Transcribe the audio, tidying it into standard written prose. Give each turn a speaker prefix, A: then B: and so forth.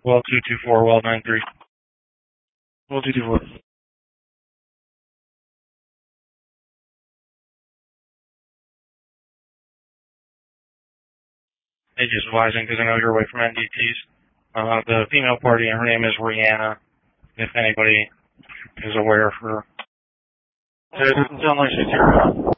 A: Well 224, well 93. Well 224. Hey, just advising because I know you're away from NDTs. The female party, her name is Rihanna. If anybody is aware of her. It doesn't sound like she's here.